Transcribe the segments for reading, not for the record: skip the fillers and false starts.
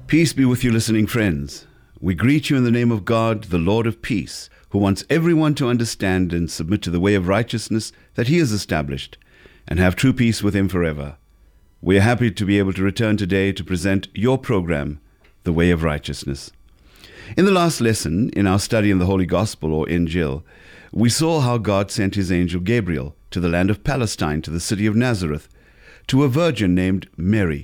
Peace be with you, listening friends. We greet you in the name of God, the Lord of peace, who wants everyone to understand and submit to the way of righteousness that he has established, and have true peace with him forever. We are happy to be able to return today to present your program, The Way of Righteousness. In the last lesson, in our study in the Holy Gospel, or Injil, we saw how God sent his angel Gabriel to the land of Palestine, to the city of Nazareth, to a virgin named Mary.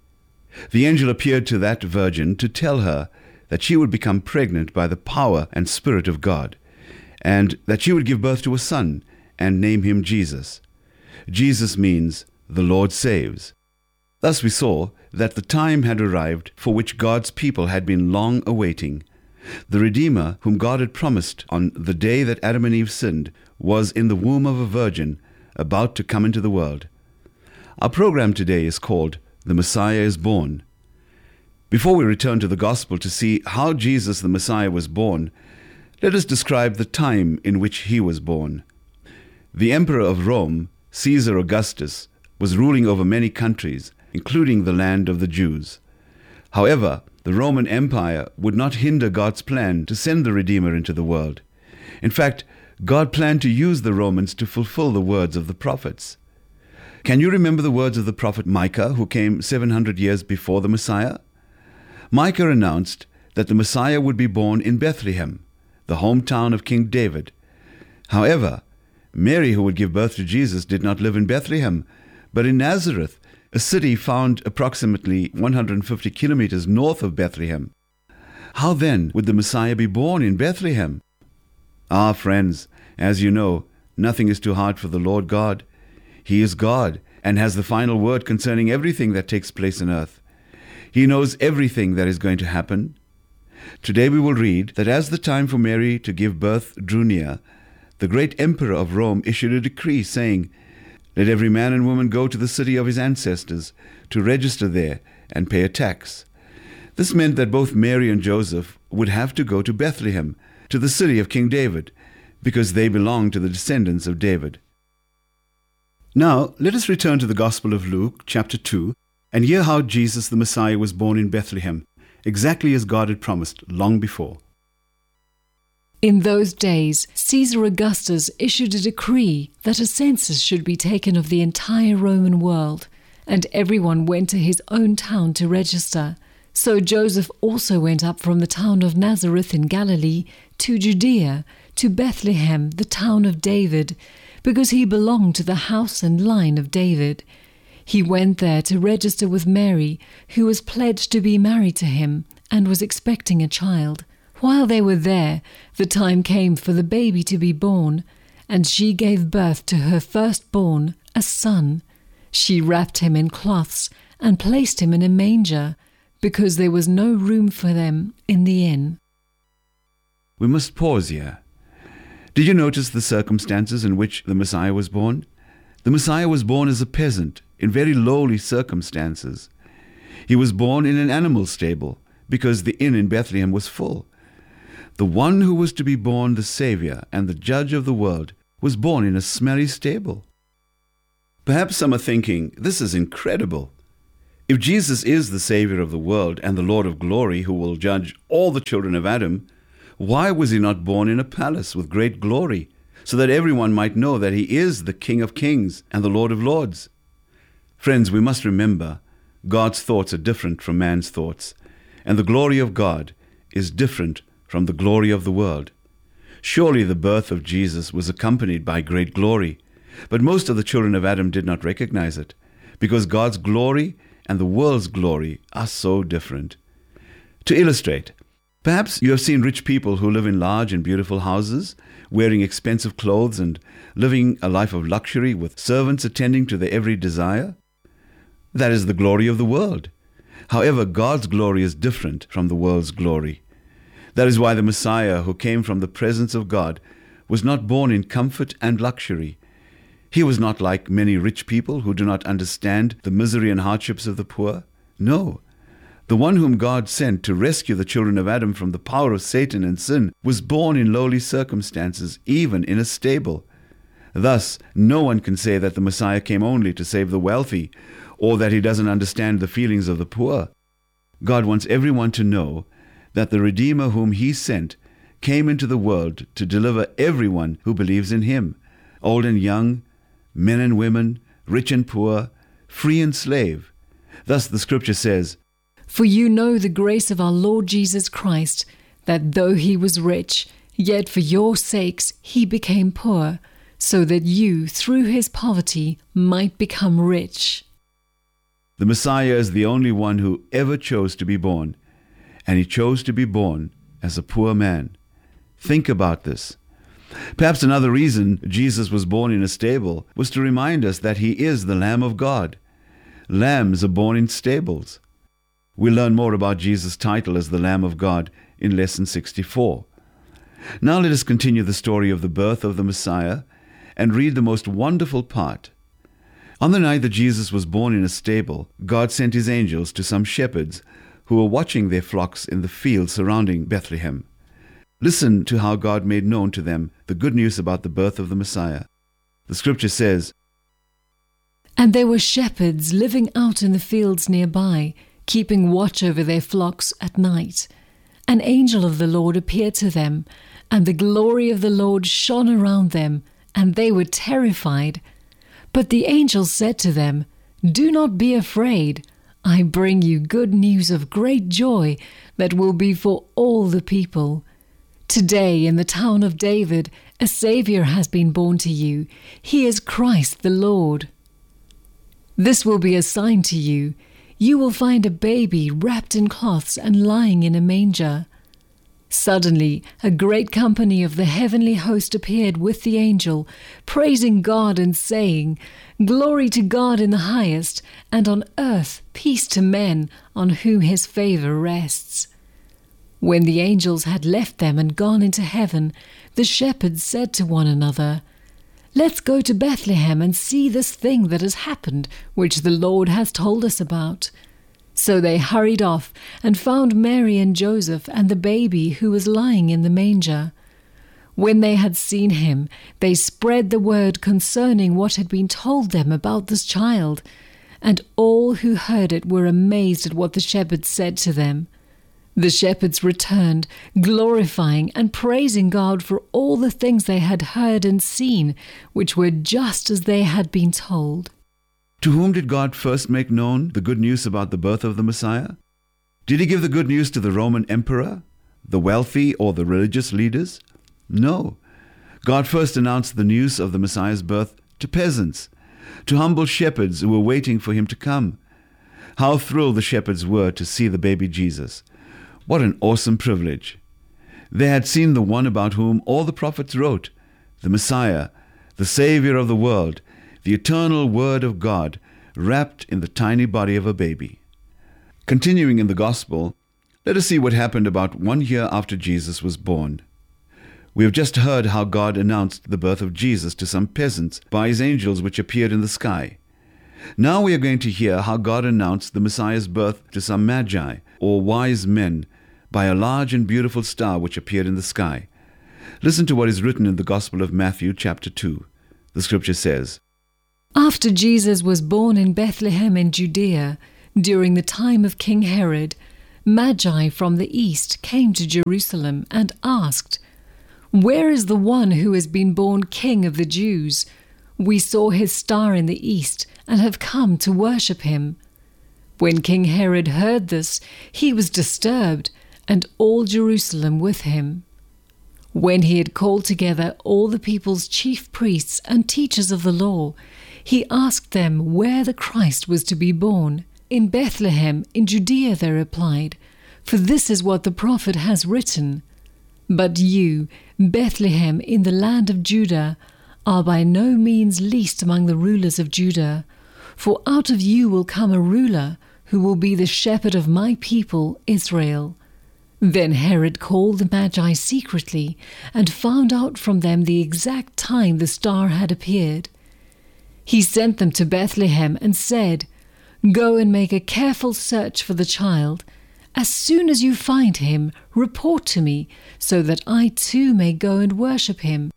The angel appeared to that virgin to tell her that she would become pregnant by the power and Spirit of God, and that she would give birth to a son and name him Jesus. Jesus means the Lord saves. Thus we saw that the time had arrived for which God's people had been long awaiting. The Redeemer, whom God had promised on the day that Adam and Eve sinned, was in the womb of a virgin, about to come into the world. Our program today is called The Messiah is Born. Before we return to the Gospel to see how Jesus the Messiah was born, let us describe the time in which he was born. The Emperor of Rome, Caesar Augustus, was ruling over many countries, including the land of the Jews. However, the Roman Empire would not hinder God's plan to send the Redeemer into the world. In fact, God planned to use the Romans to fulfill the words of the prophets. Can you remember the words of the prophet Micah, who came 700 years before the Messiah? Micah announced that the Messiah would be born in Bethlehem, the hometown of King David. However, Mary, who would give birth to Jesus, did not live in Bethlehem, but in Nazareth, a city found approximately 150 kilometers north of Bethlehem. How then would the Messiah be born in Bethlehem? Ah, friends, as you know, nothing is too hard for the Lord God. He is God and has the final word concerning everything that takes place on earth. He knows everything that is going to happen. Today we will read that as the time for Mary to give birth drew near, the great emperor of Rome issued a decree saying, "Let every man and woman go to the city of his ancestors to register there and pay a tax." This meant that both Mary and Joseph would have to go to Bethlehem, to the city of King David, because they belonged to the descendants of David. Now, let us return to the Gospel of Luke, chapter 2, and hear how Jesus the Messiah was born in Bethlehem, exactly as God had promised long before. In those days, Caesar Augustus issued a decree that a census should be taken of the entire Roman world, and everyone went to his own town to register. So Joseph also went up from the town of Nazareth in Galilee to Judea, to Bethlehem, the town of David, because he belonged to the house and line of David. He went there to register with Mary, who was pledged to be married to him and was expecting a child. While they were there, the time came for the baby to be born, and she gave birth to her firstborn, a son. She wrapped him in cloths and placed him in a manger, because there was no room for them in the inn. We must pause here. Did you notice the circumstances in which the Messiah was born? The Messiah was born as a peasant, in very lowly circumstances. He was born in an animal stable, because the inn in Bethlehem was full. The one who was to be born the Savior and the Judge of the world was born in a smelly stable. Perhaps some are thinking, this is incredible. If Jesus is the Savior of the world and the Lord of glory who will judge all the children of Adam, why was he not born in a palace with great glory, so that everyone might know that he is the King of kings and the Lord of lords? Friends, we must remember, God's thoughts are different from man's thoughts, and the glory of God is different from the glory of the world. Surely the birth of Jesus was accompanied by great glory, but most of the children of Adam did not recognize it, because God's glory and the world's glory are so different. To illustrate, perhaps you have seen rich people who live in large and beautiful houses, wearing expensive clothes and living a life of luxury with servants attending to their every desire. That is the glory of the world. However, God's glory is different from the world's glory. That is why the Messiah, who came from the presence of God, was not born in comfort and luxury. He was not like many rich people who do not understand the misery and hardships of the poor. No, the one whom God sent to rescue the children of Adam from the power of Satan and sin was born in lowly circumstances, even in a stable. Thus, no one can say that the Messiah came only to save the wealthy, or that he doesn't understand the feelings of the poor. God wants everyone to know that the Redeemer whom He sent came into the world to deliver everyone who believes in Him, old and young, men and women, rich and poor, free and slave. Thus the Scripture says, "For you know the grace of our Lord Jesus Christ, that though He was rich, yet for your sakes He became poor, so that you, through His poverty, might become rich." The Messiah is the only one who ever chose to be born, and He chose to be born as a poor man. Think about this. Perhaps another reason Jesus was born in a stable was to remind us that He is the Lamb of God. Lambs are born in stables. We'll learn more about Jesus' title as the Lamb of God in Lesson 64. Now let us continue the story of the birth of the Messiah and read the most wonderful part. On the night that Jesus was born in a stable, God sent His angels to some shepherds who were watching their flocks in the fields surrounding Bethlehem. Listen to how God made known to them the good news about the birth of the Messiah. The Scripture says, "And there were shepherds living out in the fields nearby, keeping watch over their flocks at night. An angel of the Lord appeared to them, and the glory of the Lord shone around them, and they were terrified. But the angel said to them, 'Do not be afraid. I bring you good news of great joy that will be for all the people. Today in the town of David a Savior has been born to you. He is Christ the Lord. This will be a sign to you. You will find a baby wrapped in cloths and lying in a manger.' Suddenly, a great company of the heavenly host appeared with the angel, praising God and saying, 'Glory to God in the highest, and on earth peace to men on whom His favor rests.' When the angels had left them and gone into heaven, the shepherds said to one another, 'Let's go to Bethlehem and see this thing that has happened, which the Lord has told us about.' So they hurried off and found Mary and Joseph and the baby who was lying in the manger. When they had seen Him, they spread the word concerning what had been told them about this child, and all who heard it were amazed at what the shepherds said to them. The shepherds returned, glorifying and praising God for all the things they had heard and seen, which were just as they had been told." To whom did God first make known the good news about the birth of the Messiah? Did He give the good news to the Roman emperor, the wealthy, or the religious leaders? No. God first announced the news of the Messiah's birth to peasants, to humble shepherds who were waiting for Him to come. How thrilled the shepherds were to see the baby Jesus. What an awesome privilege. They had seen the one about whom all the prophets wrote, the Messiah, the Savior of the world, the eternal Word of God, wrapped in the tiny body of a baby. Continuing in the Gospel, let us see what happened about 1 year after Jesus was born. We have just heard how God announced the birth of Jesus to some peasants by His angels which appeared in the sky. Now we are going to hear how God announced the Messiah's birth to some magi, or wise men, by a large and beautiful star which appeared in the sky. Listen to what is written in the Gospel of Matthew chapter 2. The Scripture says, After Jesus was born in Bethlehem in Judea, during the time of King Herod, Magi from the east came to Jerusalem and asked, "Where is the one who has been born King of the Jews? We saw his star in the east and have come to worship him." When King Herod heard this, he was disturbed, and all Jerusalem with him. When he had called together all the people's chief priests and teachers of the law, he asked them where the Christ was to be born. "In Bethlehem, in Judea," they replied, "for this is what the prophet has written. But you, Bethlehem, in the land of Judah, are by no means least among the rulers of Judah, for out of you will come a ruler who will be the shepherd of my people Israel." Then Herod called the Magi secretly and found out from them the exact time the star had appeared. He sent them to Bethlehem and said, "Go and make a careful search for the child. As soon as you find him, report to me, so that I too may go and worship him."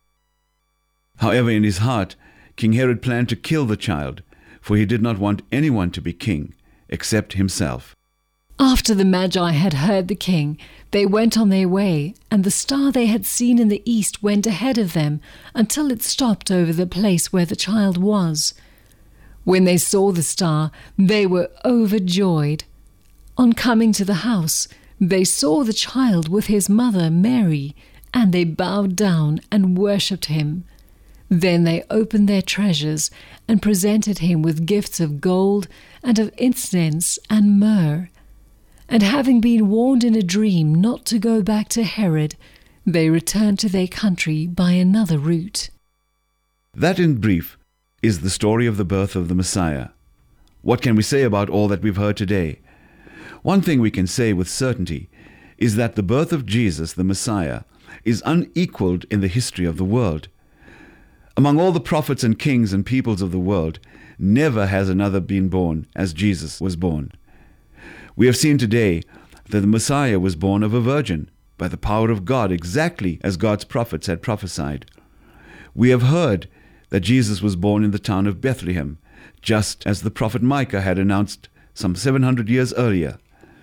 However, in his heart, King Herod planned to kill the child, for he did not want anyone to be king except himself. After the Magi had heard the king, they went on their way, and the star they had seen in the east went ahead of them until it stopped over the place where the child was. When they saw the star, they were overjoyed. On coming to the house, they saw the child with his mother Mary, and they bowed down and worshipped him. Then they opened their treasures and presented him with gifts of gold and of incense and myrrh. And having been warned in a dream not to go back to Herod, they returned to their country by another route. That, in brief, is the story of the birth of the Messiah. What can we say about all that we've heard today? One thing we can say with certainty is that the birth of Jesus, the Messiah, is unequaled in the history of the world. Among all the prophets and kings and peoples of the world, never has another been born as Jesus was born. We have seen today that the Messiah was born of a virgin, by the power of God, exactly as God's prophets had prophesied. We have heard that Jesus was born in the town of Bethlehem, just as the prophet Micah had announced some 700 years earlier.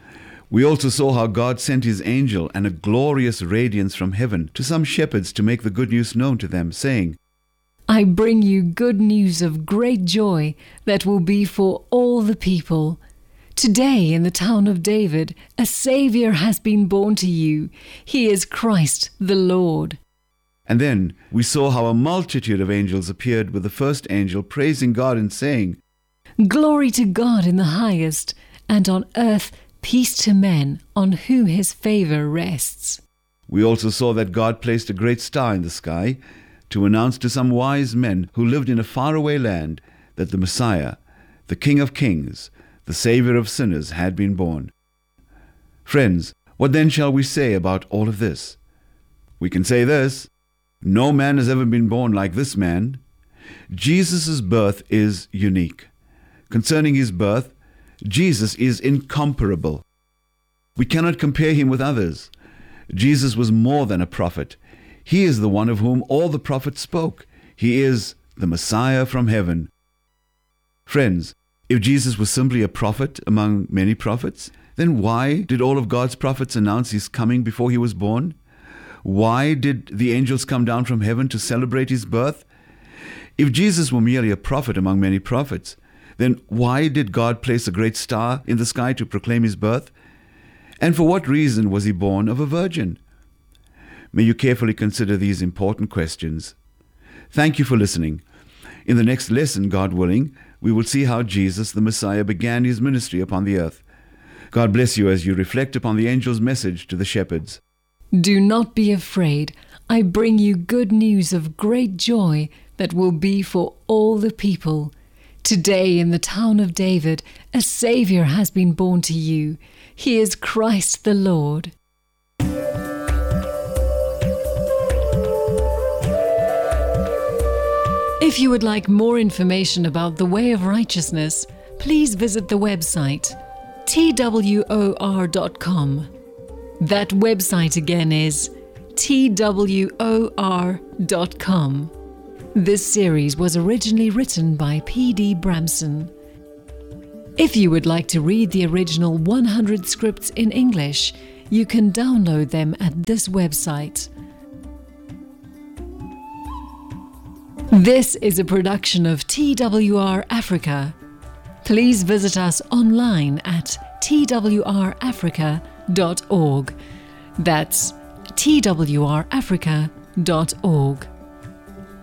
We also saw how God sent his angel and a glorious radiance from heaven to some shepherds to make the good news known to them, saying, I bring you good news of great joy that will be for all the people. Today in the town of David, a Saviour has been born to you. He is Christ the Lord. And then we saw how a multitude of angels appeared with the first angel, praising God and saying, Glory to God in the highest, and on earth peace to men on whom his favour rests. We also saw that God placed a great star in the sky to announce to some wise men who lived in a faraway land that the Messiah, the King of Kings, the Saviour of sinners, had been born. Friends, what then shall we say about all of this? We can say this: no man has ever been born like this man. Jesus' birth is unique. Concerning his birth, Jesus is incomparable. We cannot compare him with others. Jesus was more than a prophet. He is the one of whom all the prophets spoke. He is the Messiah from heaven. Friends, if Jesus was simply a prophet among many prophets, then why did all of God's prophets announce his coming before he was born? Why did the angels come down from heaven to celebrate his birth? If Jesus were merely a prophet among many prophets, then why did God place a great star in the sky to proclaim his birth? And for what reason was he born of a virgin? May you carefully consider these important questions. Thank you for listening. In the next lesson, God willing, we will see how Jesus, the Messiah, began his ministry upon the earth. God bless you as you reflect upon the angel's message to the shepherds. Do not be afraid. I bring you good news of great joy that will be for all the people. Today in the town of David, a Saviour has been born to you. He is Christ the Lord. If you would like more information about the way of righteousness, please visit the website twor.com. That website again is twor.com. This series was originally written by P.D. Bramson. If you would like to read the original 100 scripts in English, you can download them at this website. This is a production of TWR Africa. Please visit us online at twrafrica.org. That's twrafrica.org.